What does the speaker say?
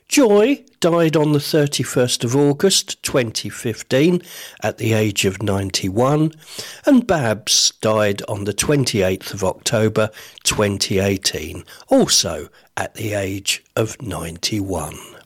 Joy died on the 31st of August 2015 at the age of 91, and Babs died on the 28th of October 2018, also at the age of 91.